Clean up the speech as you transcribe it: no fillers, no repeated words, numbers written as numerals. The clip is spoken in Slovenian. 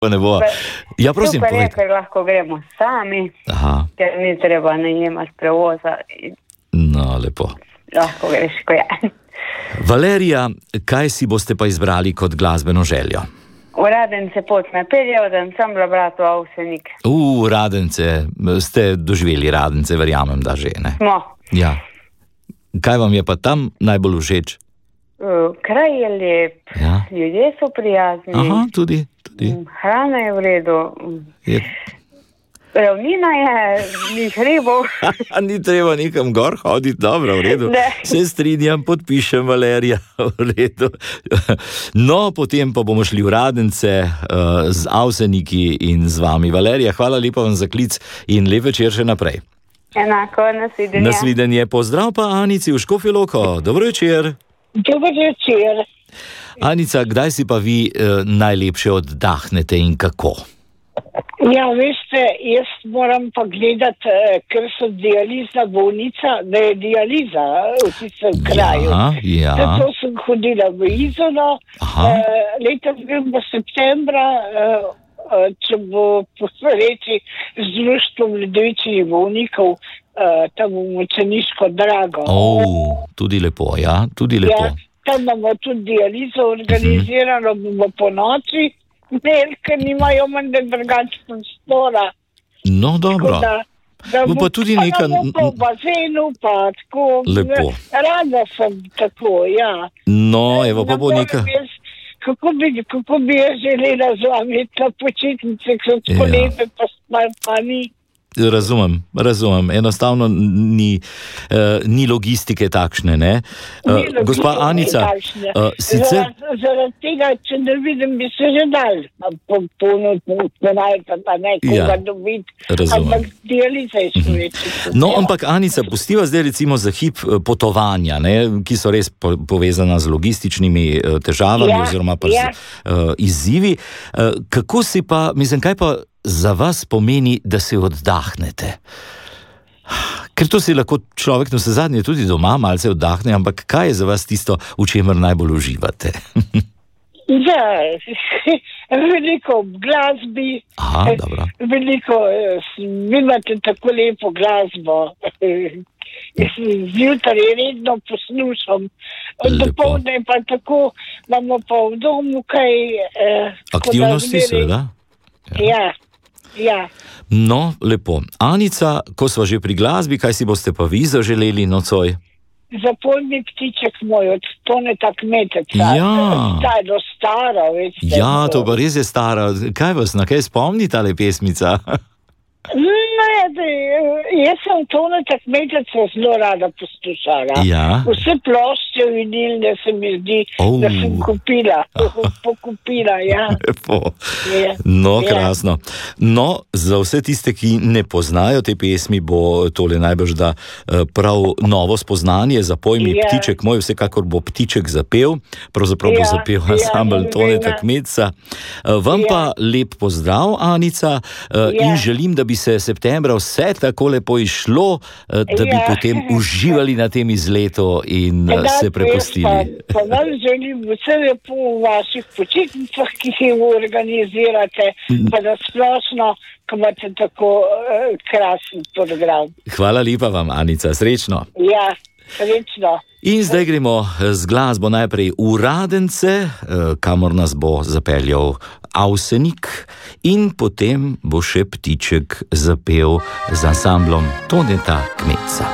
Ne bo. Ja, prosim, super je, povejte. ker lahko gremo sami, Aha, ker ni treba najemati prevoza. no, lepo. Lahko greš, ko je. Valerija, kaj si boste pa izbrali kot glasbeno željo? V Radence pot me pelje od ansambla Bratov Avsenik. Radence, ste doživeli Radence, verjamem, da že, ne? Smo. Ja. Kaj vam je pa tam najbolj všeč? Kraj je lep, Ja. ljudje so prijazni, Aha, tudi. hrana je v redu, ravnina je, ni hribov. Ni treba nikam gor hoditi, dobro, v redu. Ne. Se strinjam, podpišem, Valerija, v redu. No, potem pa bomo šli v Radence z Avseniki in z vami. Valerija, hvala lepa vam za klic in lep večer še naprej. Enako, nasvidenje. Nasvidenje, pozdrav pa Anici v Škofjo Loko. Dobro večer. Dober večer. Anica, kdaj si pa vi najlepše oddahnete in kako? Ja, veste, jaz moram pa gledati, ker so dializna bolnica, da je dializa v tistem kraju. Ja. Zato sem hodila v Izolo, letos grem v septembra, če bo posreči z društvom ledvičnih bolnikov, tam v Močeniško Drago. Tudi lepo, ja, tudi lepo. Ja, tam imamo tudi dializo organizirano, bomo po noči, ker nimajo manj drugače prostora. No, dobro. Da bo pa tudi nekaj... Po bazenu, pa tako... Lepo. Rada sem tako, ja. No, evo pa bo nekaj... Kako bi jaz želela z vami ta počitnice, ki so tako lepe, pa ni... Razumem. Enostavno ni logistike takšne, ne? Gospa Anica, sicer... Zaradi tega, če ne vidim, bi se že dal ponajta, pa nekoga dobiti. Ampak dializa je človeče. No, ampak Anica, pustiva zdaj recimo za hip potovanja, ne? Ki so res povezana z logističnimi težavami oziroma pa z izzivi. Kako si pa, kaj pa za vas pomeni, da se oddahnete? Ker to si lahko človek navsezadnje tudi doma malce oddahne, ampak kaj je za vas tisto, v čemer najbolj uživate? Ja, veliko glasbi, veliko, vi imate tako lepo glasbo, zjutraj redno poslušam, dopoldne pa tako, imamo pa v domu kaj... Aktivnosti, seveda? Ja. No, lepo. Anica, ko sva že pri glasbi, kaj si boste pa vi zaželeli nocoj? Zapolni ptiček moj od Toneta Kmeteca. Ja. Staro, veste. Ja, to pa res je stara. Kaj vas, na kaj spomni tale pesmica? Jaz sem Toneta Kmeteca zelo rada poslušala. Ja. Vse plošče vinilne se mi zdi, da sem pokupila, ja. Lepo. No, krasno. No, za vse tiste, ki ne poznajo te pesmi, bo tole najbrž da prav novo spoznanje. Zapoj mi ptiček moj, vsekakor bo ptiček zapel, pravzaprav bo zapel ansambel Toneta Kmeteca. Vam pa lep pozdrav, Anica, in želim, da bi se septembra vse tako lepo išlo, da bi potem uživali na tem izletu in se prepustili. Pa vam želim vse lepo v vaših počitnicah, ki jih organizirate, pa da splošno, ko imate tako krasen program. Hvala lepa vam, Anica, srečno. Ja, srečno. In zdaj gremo z glasbo najprej v Radence, kamor nas bo zapeljal Avsenik, in potem bo še ptiček zapel z ansamblom Toneta Kmeteca.